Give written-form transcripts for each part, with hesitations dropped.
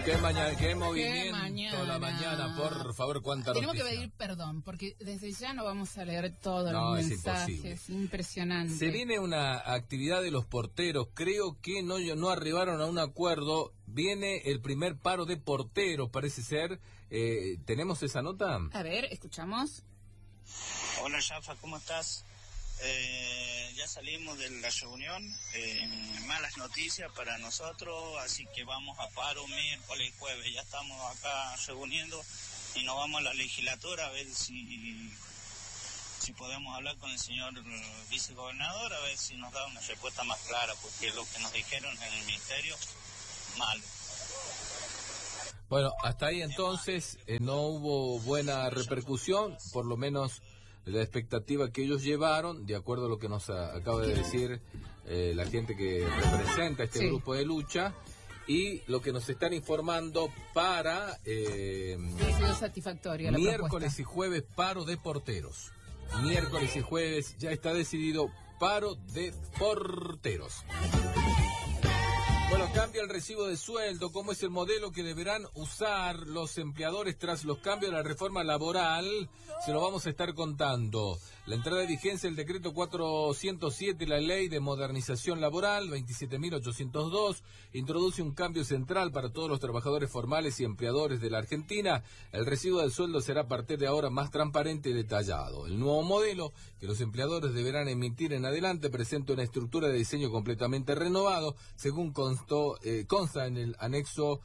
Qué movimiento la mañana, por favor, cuánta Tenemos noticia. que pedir perdón, porque desde ya no vamos a leer todos los mensajes. Es impresionante. Se viene una actividad de los porteros, creo que no arribaron a un acuerdo. Viene el primer paro de porteros, parece ser. ¿Tenemos esa nota? A ver, escuchamos. Hola, Yafa, ¿cómo estás? Ya salimos de la reunión, malas noticias para nosotros, así que vamos a paro miércoles y jueves. Ya estamos acá reuniendo y nos vamos a la legislatura a ver si podemos hablar con el señor vicegobernador, a ver si nos da una respuesta más clara, porque lo que nos dijeron en el ministerio, malo. Bueno, hasta ahí entonces no hubo buena repercusión, por lo menos la expectativa que ellos llevaron, de acuerdo a lo que nos acaba de decir la gente que representa este grupo de lucha, y lo que nos están informando para ha sido satisfactoria la miércoles propuesta. y jueves paro de porteros. Miércoles y jueves ya está decidido paro de porteros. Bueno, cambia el recibo de sueldo. ¿Cómo es el modelo que deberán usar los empleadores tras los cambios de la reforma laboral? Se lo vamos a estar contando. La entrada de vigencia del decreto 407, la ley de modernización laboral, 27.802, introduce un cambio central para todos los trabajadores formales y empleadores de la Argentina. El recibo del sueldo será a partir de ahora más transparente y detallado. El nuevo modelo que los empleadores deberán emitir en adelante presenta una estructura de diseño completamente renovado, según consta en el anexo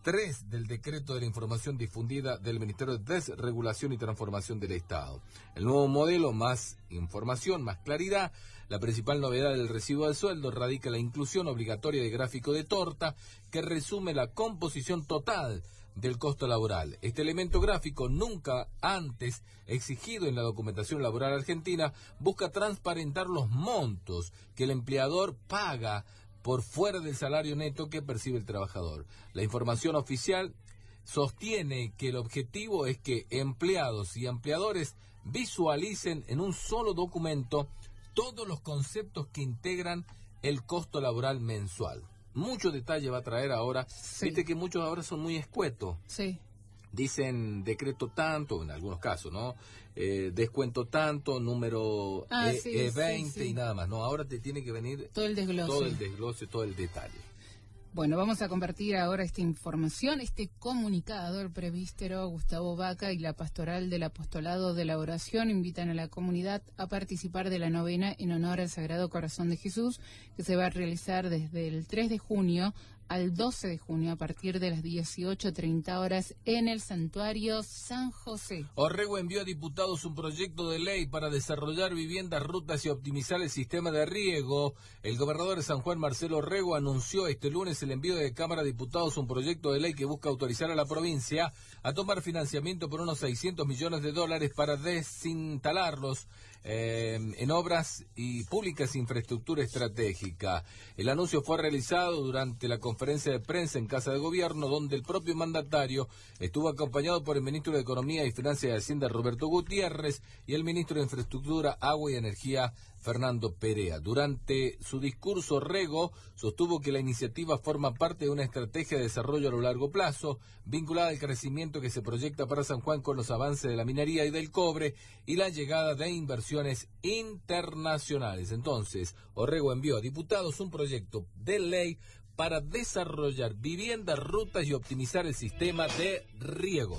3 del decreto de la información difundida del Ministerio de Desregulación y Transformación del Estado. El nuevo modelo, más información, más claridad. La principal novedad del recibo del sueldo radica en la inclusión obligatoria de gráfico de torta que resume la composición total del costo laboral. Este elemento gráfico, nunca antes exigido en la documentación laboral argentina, busca transparentar los montos que el empleador paga por fuera del salario neto que percibe el trabajador. La información oficial sostiene que el objetivo es que empleados y empleadores visualicen en un solo documento todos los conceptos que integran el costo laboral mensual. Mucho detalle va a traer ahora. Sí. Viste que muchos ahora son muy escuetos. Sí. Dicen decreto tanto, en algunos casos, ¿no? Descuento tanto, número 20 y nada más. No, ahora te tiene que venir todo el desglose, todo el detalle. Bueno, vamos a compartir ahora esta información, este comunicado. El presbítero Gustavo Vaca y la pastoral del apostolado de la oración invitan a la comunidad a participar de la novena en honor al Sagrado Corazón de Jesús, que se va a realizar desde el 3 de junio al 12 de junio a partir de las 18:30 horas en el Santuario San José. Orrego envió a diputados un proyecto de ley para desarrollar viviendas, rutas y optimizar el sistema de riego. El gobernador de San Juan, Marcelo Orrego, anunció este lunes el envío de Cámara de Diputados un proyecto de ley que busca autorizar a la provincia a tomar financiamiento por unos $600 millones para desinstalarlos en obras y públicas infraestructura estratégica. El anuncio fue realizado durante la conferencia de prensa en Casa de Gobierno, donde el propio mandatario estuvo acompañado por el ministro de Economía y Finanzas y Hacienda, Roberto Gutiérrez, y el ministro de Infraestructura, Agua y Energía, Fernando Perea. Durante su discurso, Orrego sostuvo que la iniciativa forma parte de una estrategia de desarrollo a lo largo plazo, vinculada al crecimiento que se proyecta para San Juan con los avances de la minería y del cobre y la llegada de inversiones internacionales. Entonces, Orrego envió a diputados un proyecto de ley para desarrollar viviendas, rutas y optimizar el sistema de riego.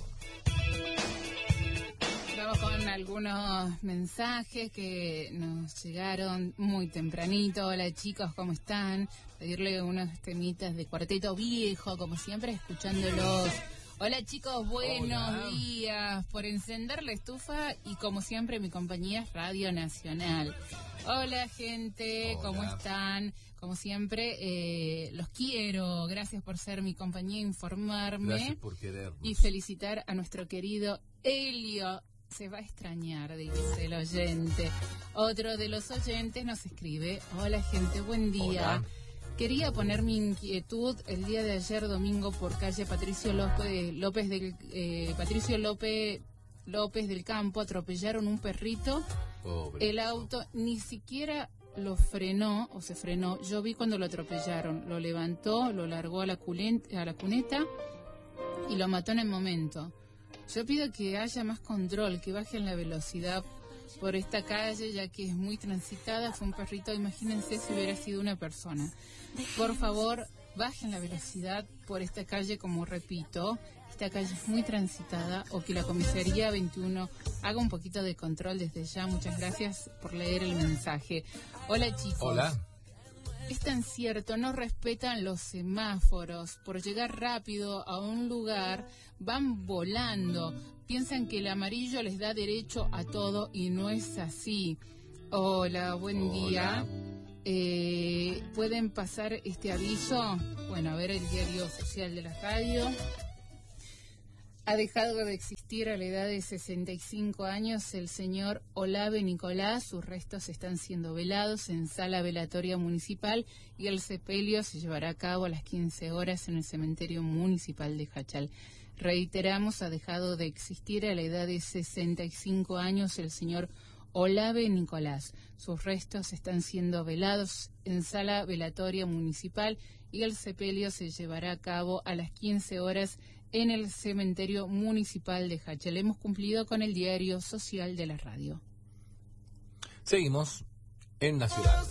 Vamos con algunos mensajes que nos llegaron muy tempranito. Hola chicos, ¿cómo están? Pedirle unos temitas de Cuarteto Viejo, como siempre, escuchándolos. Hola chicos, buenos días. Por encender la estufa y como siempre mi compañía es Radio Nacional. Hola gente, ¿cómo están? Como siempre, los quiero. Gracias por ser mi compañía, informarme. Gracias por querernos. Y felicitar a nuestro querido Helio. Se va a extrañar, dice el oyente. Otro de los oyentes nos escribe: hola gente, buen día. Hola. Quería poner mi inquietud el día de ayer domingo por calle Patricio López del Campo. Atropellaron un perrito. Pobre. El auto ni siquiera lo frenó o se frenó. Yo vi cuando lo atropellaron. Lo levantó, lo largó a la cuneta y lo mató en el momento. Yo pido que haya más control, que bajen la velocidad por esta calle, ya que es muy transitada. Fue un perrito, imagínense si hubiera sido una persona. Por favor, bajen la velocidad por esta calle, como repito, esta calle es muy transitada, o que la comisaría 21 haga un poquito de control desde ya. Muchas gracias por leer el mensaje. Hola, chicos. Hola. Es tan cierto, no respetan los semáforos. Por llegar rápido a un lugar, van volando. Piensan que el amarillo les da derecho a todo y no es así. Hola, buen día. ¿Pueden pasar este aviso? Bueno, a ver el diario social de la radio. Ha dejado de existir a la edad de 65 años el señor Olave Nicolás. Sus restos están siendo velados en sala velatoria municipal y el sepelio se llevará a cabo a las 15 horas en el cementerio municipal de Jáchal. Reiteramos, ha dejado de existir a la edad de 65 años el señor Olave Nicolás. Sus restos están siendo velados en sala velatoria municipal y el sepelio se llevará a cabo a las 15 horas en el cementerio municipal de Jáchal. Hemos cumplido con el diario social de la radio. Seguimos en la ciudad.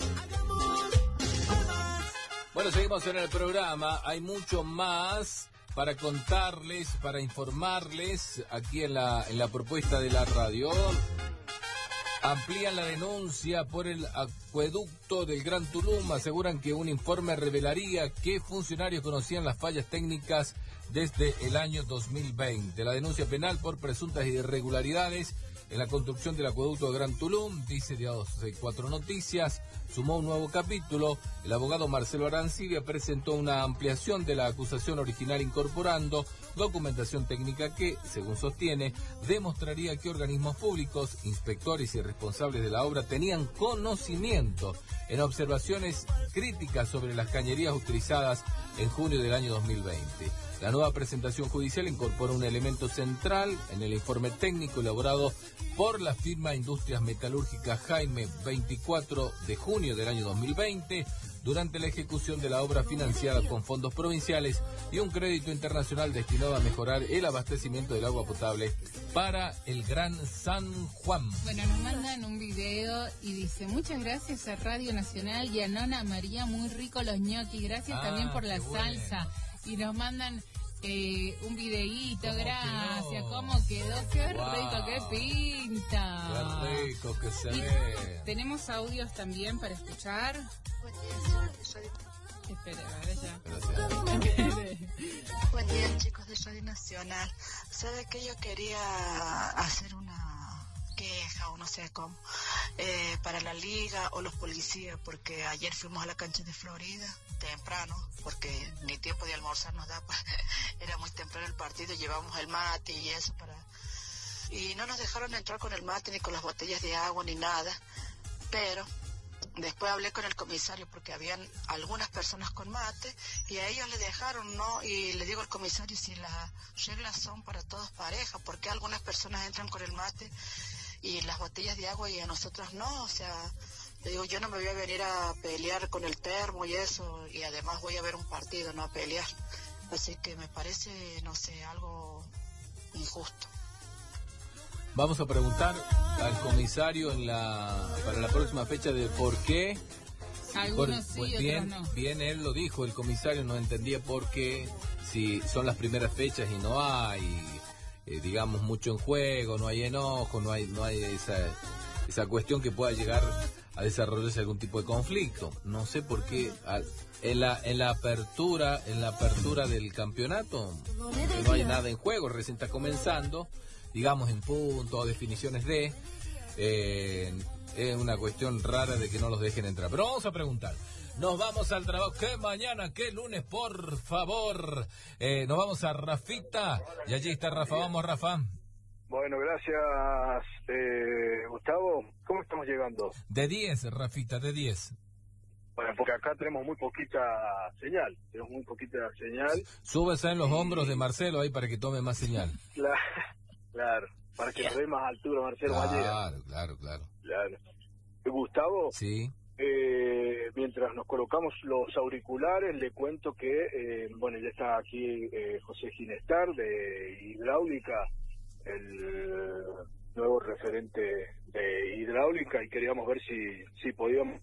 Bueno, seguimos en el programa. Hay mucho más para contarles, para informarles aquí en la propuesta de la radio. Amplían la denuncia por el acueducto del Gran Tulum. Aseguran que un informe revelaría que funcionarios conocían las fallas técnicas desde el año 2020. La denuncia penal por presuntas irregularidades en la construcción del acueducto de Gran Tulum, dice Diario 4 Noticias, sumó un nuevo capítulo. El abogado Marcelo Arancibia presentó una ampliación de la acusación original incorporando documentación técnica que, según sostiene, demostraría que organismos públicos, inspectores y responsables de la obra tenían conocimiento en observaciones críticas sobre las cañerías utilizadas en junio del año 2020. La nueva presentación judicial incorpora un elemento central en el informe técnico elaborado por la firma Industrias Metalúrgicas Jaime 24 de junio del año 2020 durante la ejecución de la obra financiada con fondos provinciales y un crédito internacional destinado a mejorar el abastecimiento del agua potable para el Gran San Juan. Bueno, nos mandan un video y dice: muchas gracias a Radio Nacional y a Nona María, muy rico los ñoquis, gracias también por la salsa. Y nos mandan un videíto, gracias, ¿cómo quedó? ¡Qué rico, qué pinta! ¡Qué rico que se ve! Tenemos audios también para escuchar. Espera, Buen día, chicos de Radio Nacional. ¿Sabe que yo quería hacer una queja o no sé cómo para la liga o los policías? Porque ayer fuimos a la cancha de Florida temprano, porque ni tiempo de almorzar nos da, era muy temprano el partido, llevamos el mate y eso y no nos dejaron entrar con el mate ni con las botellas de agua ni nada, pero después hablé con el comisario porque habían algunas personas con mate y a ellos le dejaron, ¿no? Y le digo al comisario, si las reglas son para todos parejas, ¿por qué algunas personas entran con el mate y las botellas de agua y a nosotros no? O sea, le digo, yo no me voy a venir a pelear con el termo y eso, y además voy a ver un partido, no a pelear. Así que me parece, no sé, algo injusto. Vamos a preguntar al comisario para la próxima fecha de por qué. Algunos sí, otros no. Bien, él lo dijo, el comisario no entendía por qué, si son las primeras fechas y no hay, digamos, mucho en juego, no hay enojo, no hay esa cuestión que pueda llegar a desarrollarse algún tipo de conflicto. No sé por qué en la apertura del campeonato que no hay nada en juego, recién está comenzando, digamos en punto, definiciones de es una cuestión rara de que no los dejen entrar. Pero vamos a preguntar. Nos vamos al trabajo. ¿Qué mañana? ¿Qué lunes? Por favor. Nos vamos a Rafita. Y allí está Rafa. Vamos, Rafa. Bueno, gracias, Gustavo. ¿Cómo estamos llegando? De 10, Rafita, de 10. Bueno, porque acá tenemos muy poquita señal. Súbese en los hombros de Marcelo ahí para que tome más señal. Claro, para que le dé más altura, Marcelo. Claro. Gustavo. Sí. Mientras nos colocamos los auriculares, le cuento que, bueno, ya está aquí José Ginestar de Hidráulica, el nuevo referente de Hidráulica, y queríamos ver si podíamos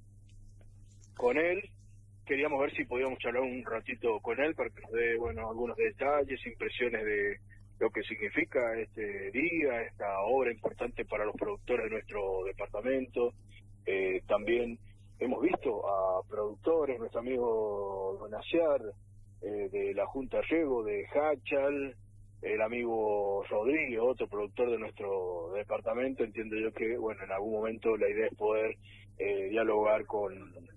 con él, charlar un ratito con él para que nos dé, bueno, algunos detalles, impresiones de lo que significa este día, esta obra importante para los productores de nuestro departamento. También hemos visto a productores, nuestro amigo Don Aciar, de la Junta Riego de Hachal, el amigo Rodríguez, otro productor de nuestro departamento. Entiendo yo que, bueno, en algún momento la idea es poder dialogar con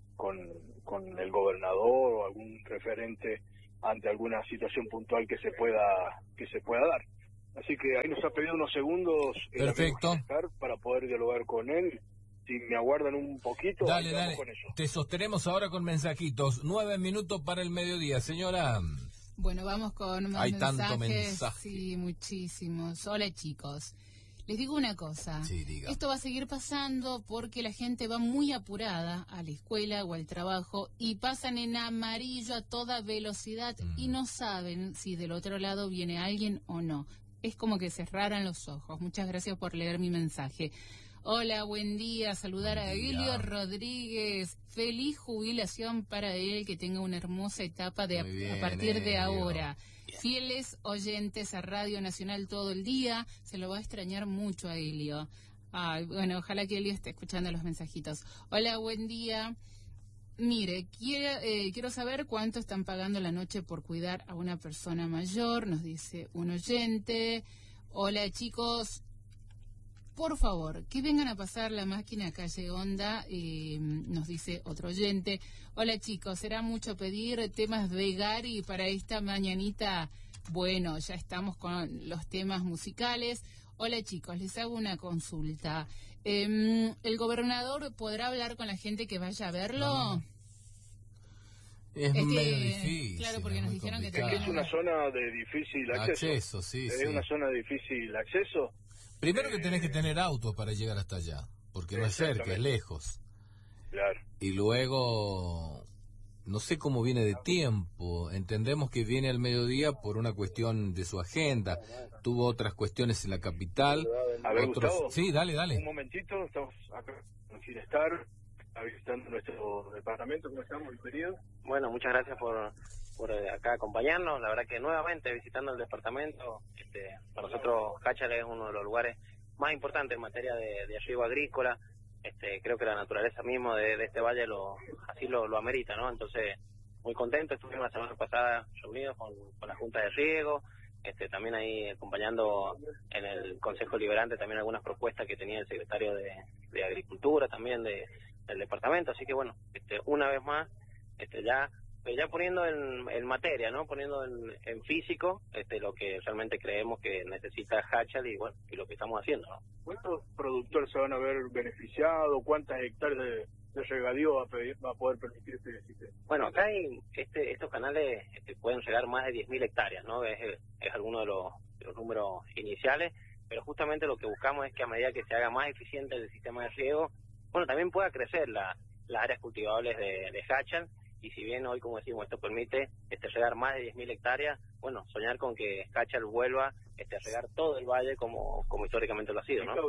el gobernador o algún referente ante alguna situación puntual que se pueda dar. Así que ahí nos ha pedido unos segundos perfecto para poder dialogar con él. Si me aguardan un poquito, dale. Con eso. Te sostenemos ahora con mensajitos. 9 minutos para el mediodía, señora. Bueno, vamos con más mensajes. Tanto mensaje. Sí, muchísimos. Hola, chicos. Les digo una cosa. Sí, diga. Esto va a seguir pasando porque la gente va muy apurada a la escuela o al trabajo y pasan en amarillo a toda velocidad y no saben si del otro lado viene alguien o no. Es como que cerraran los ojos. Muchas gracias por leer mi mensaje. Hola, buen día. Saludar a Elio Rodríguez. Feliz jubilación para él, que tenga una hermosa etapa a partir de ahora. Bien. Fieles oyentes a Radio Nacional todo el día. Se lo va a extrañar mucho a Elio. Ay, bueno, ojalá que Elio esté escuchando los mensajitos. Hola, buen día. Mire, quiero saber cuánto están pagando la noche por cuidar a una persona mayor, nos dice un oyente. Hola, chicos. Por favor, que vengan a pasar la máquina a calle Honda, nos dice otro oyente. Hola, chicos, será mucho pedir temas de Gary para esta mañanita. Bueno, ya estamos con los temas musicales. Hola, chicos, les hago una consulta. ¿El gobernador podrá hablar con la gente que vaya a verlo? Es medio difícil. Claro, porque nos dijeron complicado. Que es una zona de difícil acceso. Es una zona de difícil acceso. Primero que tenés que tener auto para llegar hasta allá, porque no es cerca, es lejos. Claro. Y luego, no sé cómo viene de tiempo. Entendemos que viene al mediodía por una cuestión de su agenda. Tuvo otras cuestiones en la capital. A ver, Gustavo, sí, dale. Un momentito, estamos acá con Ginestar, visitando nuestro departamento. ¿Cómo estamos? Bienvenido. Bueno, muchas gracias por acá acompañarnos. La verdad que nuevamente visitando el departamento, para nosotros Hachal es uno de los lugares más importantes en materia de riego agrícola. Creo que la naturaleza mismo de este valle así lo amerita, ¿no? Entonces, muy contento. Estuvimos la semana pasada reunidos con la Junta de Riego, también ahí acompañando en el Consejo Liberante también algunas propuestas que tenía el secretario de Agricultura también del departamento. Así que bueno, una vez más, ya poniendo en materia, ¿no? Poniendo en físico lo que realmente creemos que necesita Hachal y bueno, y lo que estamos haciendo, ¿no? ¿Cuántos productores se van a ver beneficiados? ¿Cuántas hectáreas de regadío va a poder permitir este sistema? Bueno, acá hay estos canales pueden llegar más de 10.000 hectáreas, ¿no? Es alguno de los números iniciales, pero justamente lo que buscamos es que a medida que se haga más eficiente el sistema de riego, bueno, también pueda crecer las áreas cultivables de Hachal. Y si bien hoy, como decimos, esto permite regar más de 10.000 hectáreas, bueno, soñar con que Hachal vuelva a regar todo el valle como históricamente lo ha sido, ¿no?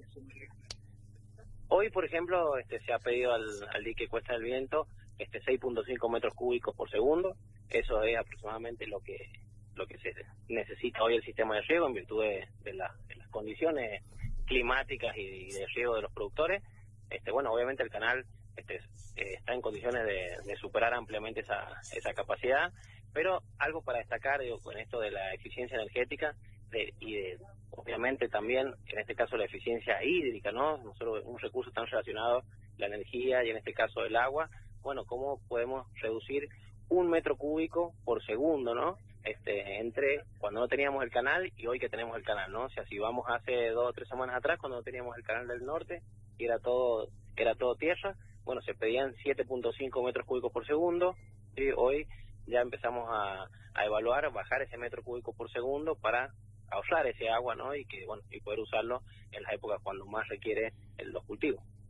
Hoy, por ejemplo, se ha pedido al dique Cuesta del Viento 6.5 metros cúbicos por segundo. Eso es aproximadamente lo que se necesita hoy el sistema de riego en virtud de las condiciones climáticas y de riego de los productores. Bueno, obviamente el canal está en condiciones de superar ampliamente esa capacidad, pero algo para destacar, con esto de la eficiencia energética y obviamente también, en este caso, la eficiencia hídrica, ¿no? Nosotros, un recurso tan relacionado, la energía y en este caso el agua, bueno, cómo podemos reducir 1 metro cúbico por segundo, ¿no? Entre cuando no teníamos el canal y hoy que tenemos el canal, ¿no? O sea, si vamos hace 2 o 3 semanas atrás, cuando no teníamos el canal del norte, y era todo tierra, bueno, se pedían 7.5 metros cúbicos por segundo, y hoy ya empezamos a evaluar, bajar ese metro cúbico por segundo para ahorrar ese agua, ¿no? Y poder usarlo en las épocas cuando más requiere los cultivos.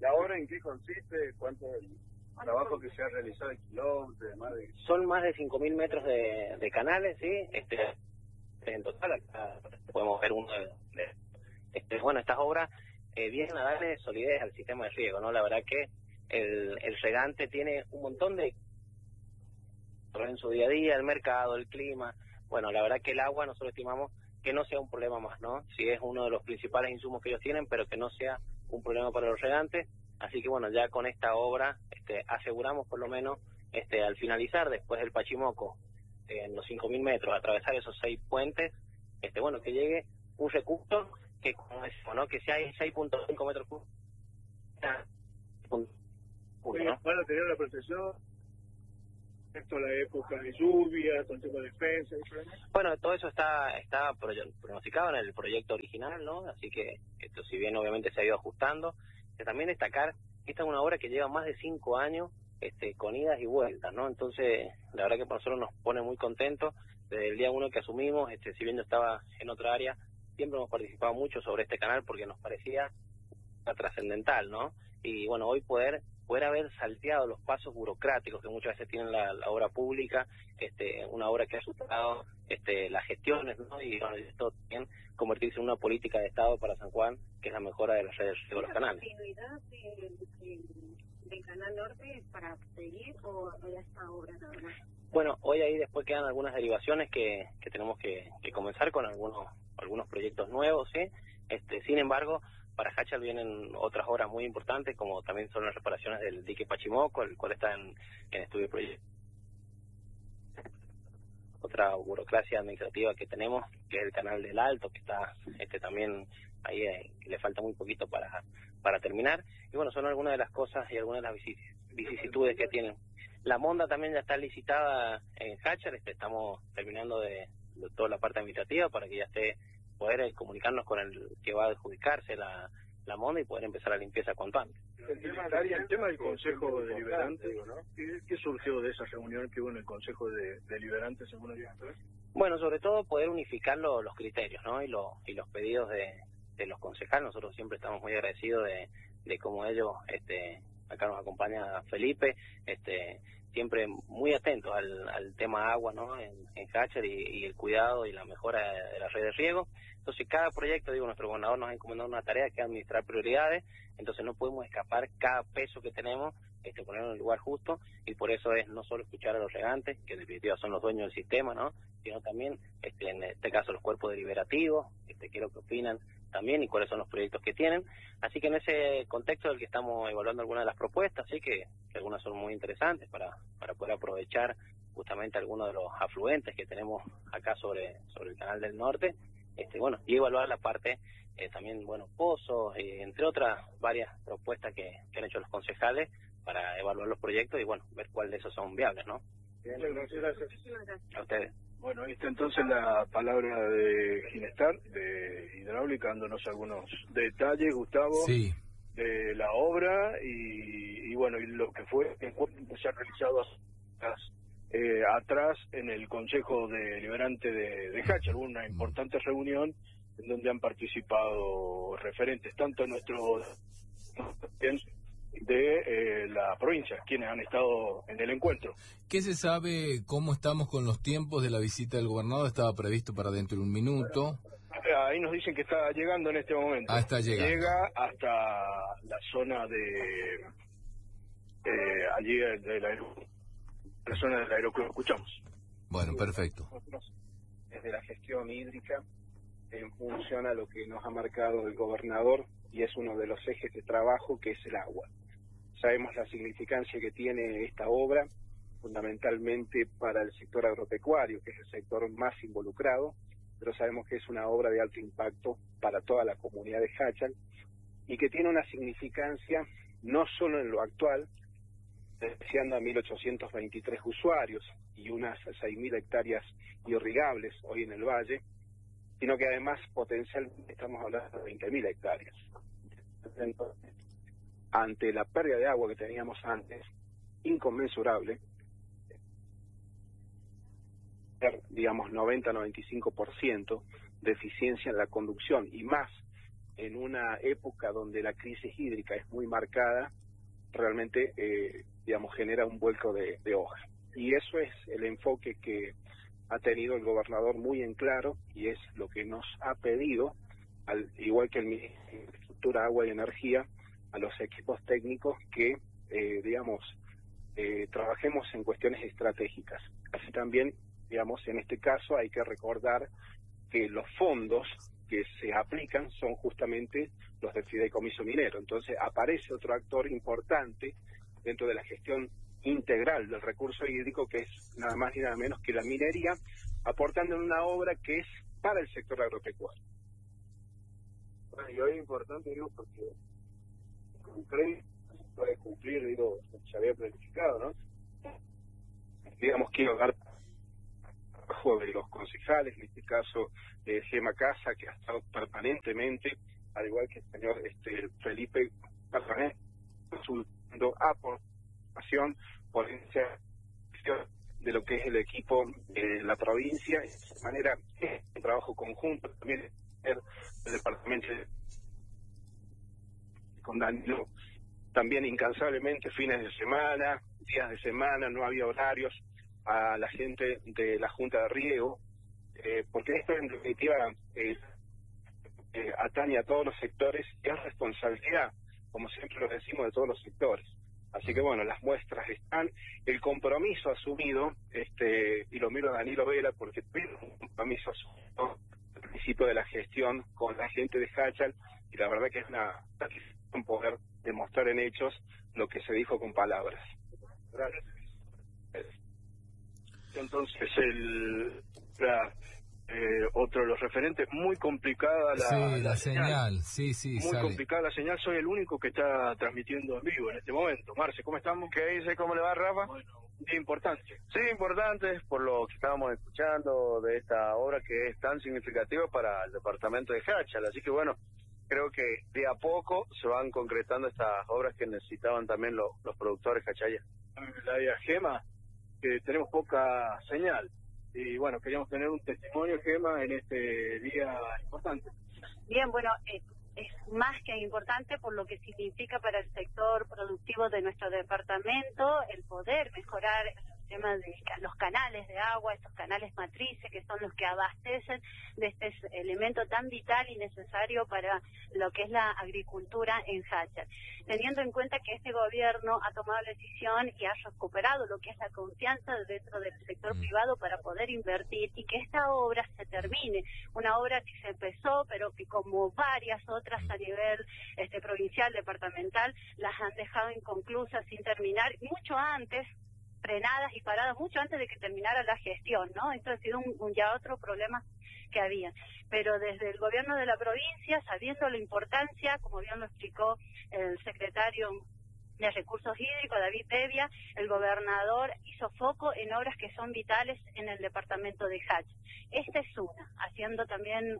¿La obra en qué consiste? ¿Cuánto es el trabajo que se ha realizado en kilómetros? Son más de 5.000 metros de canales, ¿sí? En total, acá podemos ver uno bueno, estas obras vienen a darle solidez al sistema de riego, ¿no? La verdad que el regante tiene un montón de en su día a día, el mercado, el clima. Bueno, la verdad que el agua nosotros estimamos que no sea un problema más, ¿no? Si es uno de los principales insumos que ellos tienen, pero que no sea un problema para los regantes. Así que bueno, ya con esta obra aseguramos por lo menos al finalizar después del Pachimoco, en los 5.000 metros, atravesar esos 6 puentes, bueno, que llegue un recurso que, como decimos, ¿no? Que si hay 6.5 metros cúbicos, ¿no? Van a tener la protección. Esto la época de lluvia, con tema de defensa. Bueno, todo eso está pronosticado en el proyecto original, ¿no? Así que esto, si bien obviamente se ha ido ajustando, también destacar que esta es una obra que lleva más de 5 años con idas y vueltas, ¿no? Entonces, la verdad que para nosotros nos pone muy contentos. Desde el día 1 que asumimos, si bien yo estaba en otra área, siempre hemos participado mucho sobre este canal porque nos parecía trascendental, ¿no? Y bueno, hoy poder haber salteado los pasos burocráticos que muchas veces tiene la obra pública, una obra que ha superado las gestiones, ¿no? Y bueno, esto también convertirse en una política de Estado para San Juan, que es la mejora de las redes de los canales. ¿La continuidad del Canal Norte para seguir o ya esta obra nada más? Bueno, hoy ahí después quedan algunas derivaciones que tenemos que comenzar con algunos proyectos nuevos, ¿sí? Sin embargo, para Hachal vienen otras obras muy importantes, como también son las reparaciones del dique Pachimoco, el cual está en estudio de proyecto. Otra burocracia administrativa que tenemos, que es el canal del Alto, que está también ahí, que le falta muy poquito para terminar. Y bueno, son algunas de las cosas y algunas de las vicisitudes que tienen. La monda también ya está licitada en Hachal, estamos terminando de toda la parte administrativa para que ya esté poder comunicarnos con el que va a adjudicarse la monda y poder empezar la limpieza cuanto antes. El tema del Consejo Deliberante, ¿no? ¿Qué surgió de esa reunión que hubo en el Consejo Deliberante, según el director? Bueno, sobre todo poder unificar los criterios, ¿no? Y los pedidos de los concejales. Nosotros siempre estamos muy agradecidos de cómo ellos, acá nos acompaña Felipe, siempre muy atentos al tema agua, ¿no? En Hachal y el cuidado y la mejora de la red de riego. Entonces, cada proyecto, nuestro gobernador nos ha encomendado una tarea que es administrar prioridades, entonces no podemos escapar cada peso que tenemos, ponerlo en el lugar justo, y por eso es no solo escuchar a los regantes, que en definitiva son los dueños del sistema, ¿no? Sino también, en este caso, los cuerpos deliberativos, qué es lo que opinan también y cuáles son los proyectos que tienen. Así que en ese contexto del que estamos evaluando algunas de las propuestas, sí que algunas son muy interesantes para poder aprovechar justamente algunos de los afluentes que tenemos acá sobre el Canal del Norte, y evaluar la parte también, pozos, entre otras varias propuestas que han hecho los concejales para evaluar los proyectos y, ver cuál de esos son viables, ¿no? Bien, gracias. A ustedes. Bueno, ahí está entonces la palabra de Ginestar, de Hidráulica, dándonos algunos detalles, Gustavo, sí, de la obra y lo que fue el encuentro que se ha realizado atrás en el Consejo Deliberante de Hachal. Hubo una importante reunión en donde han participado referentes tanto nuestros de la provincia, quienes han estado en el encuentro. ¿Qué se sabe cómo estamos con los tiempos de la visita del gobernador? Estaba previsto para dentro de un minuto. Ahí nos dicen que está llegando en este momento. Está llegando. Llega hasta la zona de allí la zona del aeropuerto. Escuchamos. Bueno, perfecto. Nosotros, desde la gestión hídrica, en función a lo que nos ha marcado el gobernador, y es uno de los ejes de trabajo, que es el agua. Sabemos la significancia que tiene esta obra, fundamentalmente para el sector agropecuario, que es el sector más involucrado, pero sabemos que es una obra de alto impacto para toda la comunidad de Hachal, y que tiene una significancia no solo en lo actual, beneficiando a 1.823 usuarios y unas 6.000 hectáreas irrigables hoy en el valle, sino que además potencialmente estamos hablando de 20.000 hectáreas. Entonces, ante la pérdida de agua que teníamos antes, inconmensurable, digamos 90-95% de eficiencia en la conducción y más en una época donde la crisis hídrica es muy marcada, realmente, digamos, genera un vuelco de hoja. Y eso es el enfoque que ha tenido el gobernador muy en claro, y es lo que nos ha pedido, al igual que el Ministerio de Infraestructura, Agua y Energía, a los equipos técnicos que, trabajemos en cuestiones estratégicas. Así también, digamos, en este caso hay que recordar que los fondos que se aplican son justamente los del fideicomiso minero. Entonces aparece otro actor importante dentro de la gestión integral del recurso hídrico, que es nada más ni nada menos que la minería, aportando en una obra que es para el sector agropecuario. Bueno, y hoy es importante, digo, porque con crédito puede cumplir, digo, se había planificado, ¿no? Digamos, quiero dar trabajo de los concejales, en este caso Gema Casa, que ha estado permanentemente, al igual que el señor Felipe, consultando aportación, ponencia de lo que es el equipo de la provincia, de manera un trabajo conjunto también el departamento con Danilo, también incansablemente fines de semana, días de semana, no había horarios, a la gente de la Junta de Riego, porque esto en definitiva atañe a todos los sectores y es responsabilidad, como siempre lo decimos, de todos los sectores. Así que bueno, las muestras están, el compromiso asumido, y lo miro a Danilo Vela porque tuve un compromiso asumido al principio de la gestión con la gente de Hachal, y la verdad que es una satisfacción poder demostrar en hechos lo que se dijo con palabras. Gracias. Entonces, otro de los referentes, muy complicada la señal. Sí, muy sale. complicada la señal, soy el único que está transmitiendo en vivo en este momento. Marce, ¿cómo estamos? ¿Qué dice? ¿Cómo le va, Rafa? Bueno, un día importante. Sí, importante, por lo que estábamos escuchando de esta obra que es tan significativa para el departamento de Hachal. Así que bueno, creo que de a poco se van concretando estas obras que necesitaban también los productores hachayas. La Gema, que tenemos poca señal. Y bueno, queríamos tener un testimonio, Gema, en este día importante. Bien, bueno, es más que importante por lo que significa para el sector productivo de nuestro departamento el poder mejorar el tema de los canales de agua, estos canales matrices que son los que abastecen de este elemento tan vital y necesario para lo que es la agricultura en Hachal. Teniendo en cuenta que este gobierno ha tomado la decisión y ha recuperado lo que es la confianza dentro del sector privado para poder invertir y que esta obra se termine, una obra que se empezó pero que como varias otras a nivel provincial, departamental, las han dejado inconclusas, sin terminar, mucho antes, frenadas y paradas mucho antes de que terminara la gestión, ¿no? Esto ha sido ya otro problema que había. Pero desde el gobierno de la provincia, sabiendo la importancia, como bien lo explicó el secretario de Recursos Hídricos, David Pevia, el gobernador hizo foco en obras que son vitales en el departamento de Hachal. Esta es una, haciendo también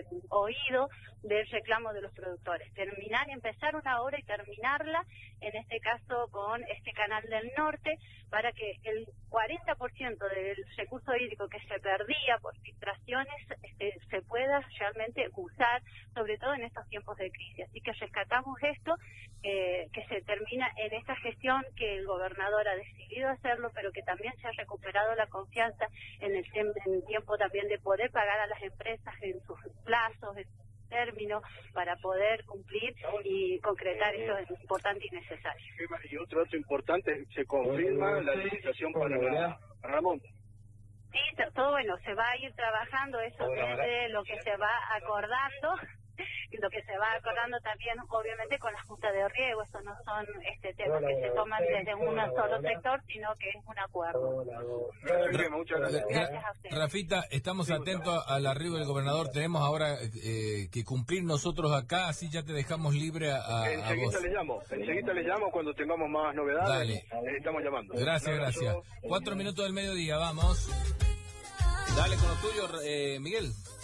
oído del reclamo de los productores. Empezar una obra y terminarla, en este caso con este canal del norte, para que el 40% del recurso hídrico que se perdía por filtraciones se pueda realmente usar, sobre todo en estos tiempos de crisis. Así que rescatamos esto, que se termina en esta gestión, que el gobernador ha decidido hacerlo, pero que también se ha recuperado la confianza en el tiempo también de poder pagar a las empresas en sus plazos, en sus términos, para poder cumplir y concretar eso es importante y necesario. Y otro dato importante, se confirma la licitación para la monta. Sí, todo bueno, se va a ir trabajando eso desde lo que se va acordando. Lo que se va acordando también, obviamente, con la Junta de Riego. Estos no son temas que se toman desde un solo sector, sino que es un acuerdo. Muchas gracias. Rafita, estamos atentos al arribo del gobernador. Tenemos ahora que cumplir nosotros acá, así ya te dejamos libre a enseguida vos. Enseguida le llamo cuando tengamos más novedades. Dale. Estamos llamando. Gracias. 4 minutos del mediodía, vamos. Dale con lo tuyo, Miguel.